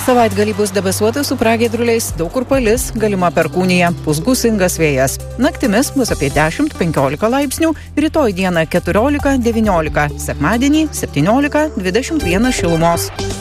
Savaitgalį bus debesuota su pragiedruliais, daug kur palis, galima perkūnija, pūs gūsingas vėjas. Naktimis bus apie 10-15 laipsnių, rytoj dieną 14-19, sekmadienį 17-21 šilumos.